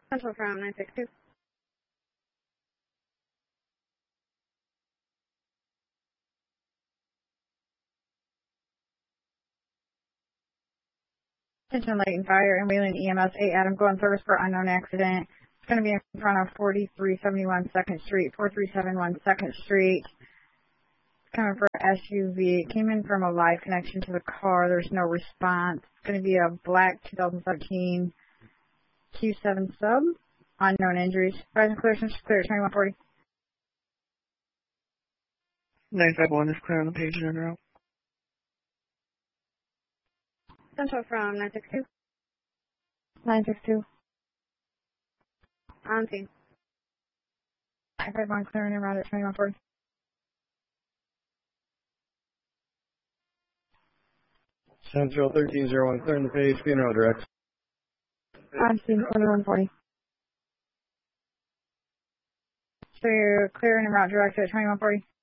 Central from 962. Attention Light and Fire and Wayland EMS 8 Adam go on service for unknown accident. It's going to be in front of 4371 2nd Street, 4371 2nd Street. It's coming for SUV. It came in from a live connection to the car. There's no response. It's going to be a black 2017 Q7 sub. Unknown injuries. Rise and clear, clear, 2140. 951 is clear on the page and route. Central from 962. 962. On scene. 951 clearing and route at 2140. Central 1301 clearing the page, being road direct. On scene 2140. So you're clearing and route direct at 2140.